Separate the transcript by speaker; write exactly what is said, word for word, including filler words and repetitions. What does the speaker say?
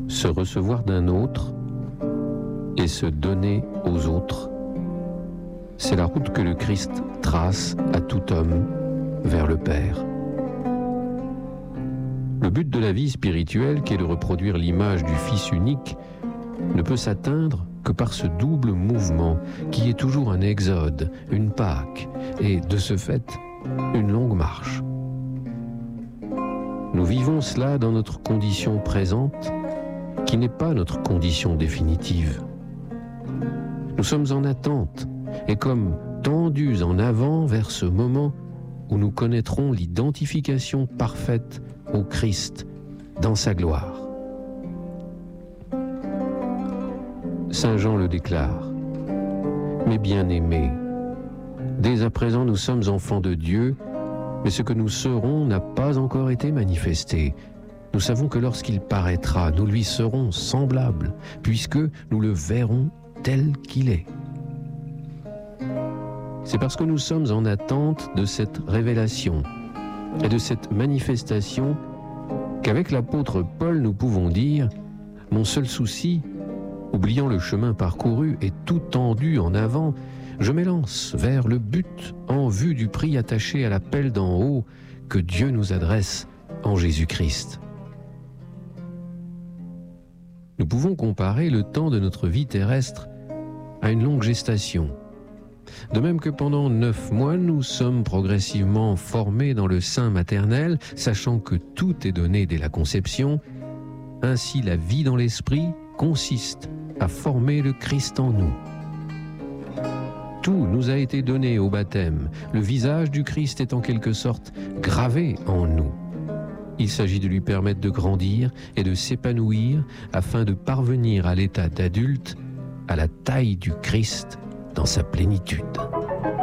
Speaker 1: se recevoir d'un autre et se donner aux autres. C'est la route que le Christ trace à tout homme vers le Père. Le but de la vie spirituelle, qui est de reproduire l'image du Fils unique, ne peut s'atteindre que par ce double mouvement qui est toujours un exode, une Pâque et, de ce fait, une longue marche. Nous vivons cela dans notre condition présente, qui n'est pas notre condition définitive. Nous sommes en attente et comme tendus en avant vers ce moment où nous connaîtrons l'identification parfaite au Christ dans sa gloire. Saint Jean le déclare: « Mes bien-aimés, dès à présent nous sommes enfants de Dieu, mais ce que nous serons n'a pas encore été manifesté. Nous savons que lorsqu'il paraîtra, nous lui serons semblables, puisque nous le verrons tel qu'il est. » C'est parce que nous sommes en attente de cette révélation et de cette manifestation qu'avec l'apôtre Paul nous pouvons dire: « Mon seul souci, oubliant le chemin parcouru et tout tendu en avant, je m'élance vers le but en vue du prix attaché à l'appel d'en haut que Dieu nous adresse en Jésus-Christ. » Nous pouvons comparer le temps de notre vie terrestre à une longue gestation. De même que pendant neuf mois, nous sommes progressivement formés dans le sein maternel, sachant que tout est donné dès la conception, ainsi la vie dans l'esprit consiste à former le Christ en nous. Tout nous a été donné au baptême. Le visage du Christ est en quelque sorte gravé en nous. Il s'agit de lui permettre de grandir et de s'épanouir afin de parvenir à l'état d'adulte, à la taille du Christ dans sa plénitude.